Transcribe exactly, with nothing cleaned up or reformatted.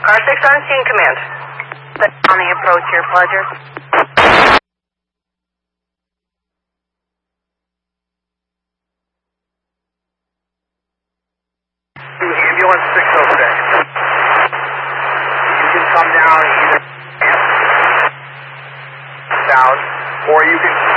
Car six on scene, command. On the approach here, Pledger. Ambulance six oh six. You can come down either south, or you can